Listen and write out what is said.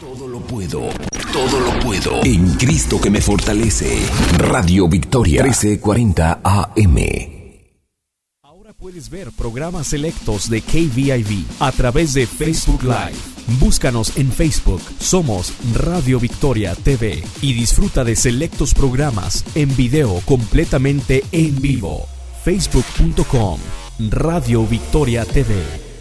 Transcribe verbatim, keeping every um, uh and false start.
Todo lo puedo, todo lo puedo en Cristo que me fortalece. Radio Victoria trece cuarenta A M. Ahora puedes ver programas selectos de K V I V a través de Facebook Live. Búscanos en Facebook, somos Radio Victoria T V y disfruta de selectos programas en video completamente en vivo. Facebook punto com, Radio Victoria T V.